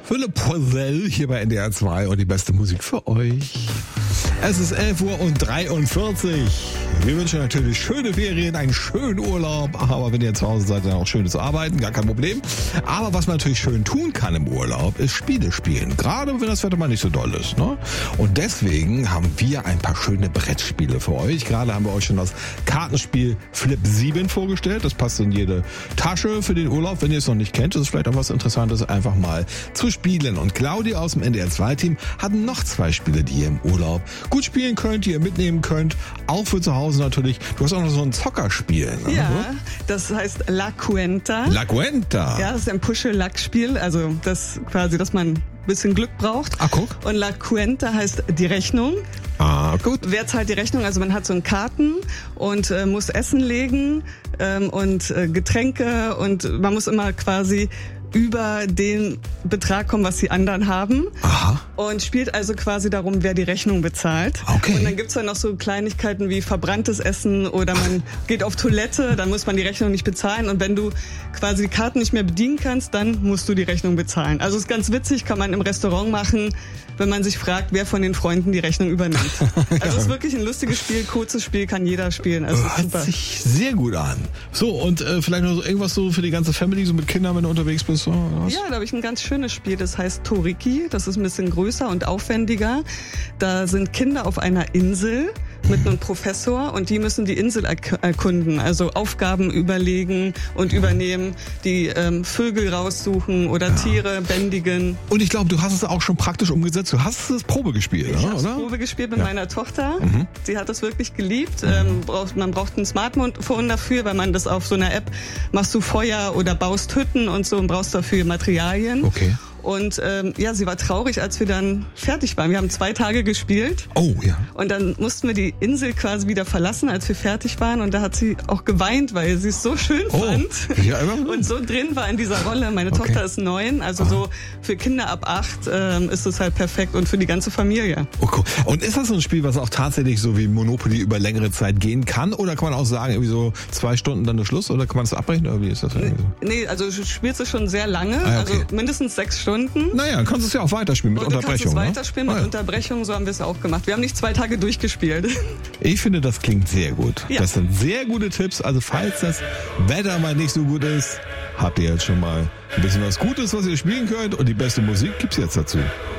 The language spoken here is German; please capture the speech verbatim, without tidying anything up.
Philipp Poisel hier bei N D R zwei und die beste Musik für euch. Es ist elf Uhr und dreiundvierzig. Wir wünschen natürlich schöne Ferien, einen schönen Urlaub. Aber wenn ihr zu Hause seid, dann auch schön zu arbeiten, gar kein Problem. Aber was man natürlich schön tun kann im Urlaub, ist Spiele spielen. Gerade wenn das Wetter mal nicht so doll ist. Ne? Und deswegen haben wir ein paar schöne Brettspiele für euch. Gerade haben wir euch schon das Kartenspiel Flip sieben vorgestellt. Das passt in jede Tasche für den Urlaub. Wenn ihr es noch nicht kennt, ist es vielleicht auch was Interessantes, einfach mal zu spielen. Und Claudia aus dem N D R zwei Team hat noch zwei Spiele, die ihr im Urlaub gut spielen könnt, die ihr mitnehmen könnt. Auch für zu Hause natürlich. Du hast auch noch so ein Zockerspiel. Ne? Ja, das heißt La Cuenta. La Cuenta. Ja, das ist ein Puschel-Lack-Spiel. Also das quasi, dass man ein bisschen Glück braucht. Ah, guck. Und La Cuenta heißt die Rechnung. Ah, gut. Wer zahlt die Rechnung? Also man hat so einen Karten und äh, muss Essen legen ähm, und äh, Getränke und man muss immer quasi über den Betrag kommen, was die anderen haben. Aha. Und spielt also quasi darum, wer die Rechnung bezahlt. Okay. Und dann gibt's dann noch so Kleinigkeiten wie verbranntes Essen oder man geht auf Toilette, dann muss man die Rechnung nicht bezahlen. Und wenn du quasi die Karten nicht mehr bedienen kannst, dann musst du die Rechnung bezahlen. Also ist ganz witzig, kann man im Restaurant machen, wenn man sich fragt, wer von den Freunden die Rechnung übernimmt. Also es ist wirklich ein lustiges Spiel, kurzes Spiel, kann jeder spielen. Also Hört super. sich sehr gut an. So, und äh, vielleicht noch so irgendwas so für die ganze Family, so mit Kindern, wenn du unterwegs bist? So, was? Ja, da habe ich ein ganz schönes Spiel, das heißt Toriki. Das ist ein bisschen größer und aufwendiger. Da sind Kinder auf einer Insel mit einem Professor und die müssen die Insel erkunden, also Aufgaben überlegen und übernehmen, die ähm, Vögel raussuchen oder ja. Tiere bändigen. Und ich glaube, du hast es auch schon praktisch umgesetzt. Du hast es Probe gespielt, ich oder? Ich habe Probe gespielt mit ja. meiner Tochter. Mhm. Sie hat das wirklich geliebt. Mhm. Ähm, braucht, man braucht ein Smartphone dafür, weil man das auf so einer App machst du Feuer oder baust Hütten und so und brauchst dafür Materialien. Okay. Und ähm, ja, sie war traurig, als wir dann fertig waren. Wir haben zwei Tage gespielt. Oh, ja. Und dann mussten wir die Insel quasi wieder verlassen, als wir fertig waren. Und da hat sie auch geweint, weil sie es so schön oh. fand. Ja, und so drin war in dieser Rolle. Meine okay. Tochter ist neun, also Aha. so für Kinder ab acht ähm, ist es halt perfekt und für die ganze Familie. Oh, cool. Und ist das so ein Spiel, was auch tatsächlich so wie Monopoly über längere Zeit gehen kann? Oder kann man auch sagen, irgendwie so zwei Stunden dann der Schluss? Oder kann man das abbrechen? Oder wie ist das? Nee, nee, also du spielst es schon sehr lange, ah, okay. also mindestens sechs Stunden. Naja, dann kannst du es ja auch weiterspielen mit und Unterbrechung. Du kannst es weiterspielen ne? mit ah, ja. Unterbrechung, so haben wir es auch gemacht. Wir haben nicht zwei Tage durchgespielt. Ich finde, das klingt sehr gut. Ja. Das sind sehr gute Tipps. Also falls das Wetter mal nicht so gut ist, habt ihr jetzt schon mal ein bisschen was Gutes, was ihr spielen könnt. Und die beste Musik gibt's jetzt dazu.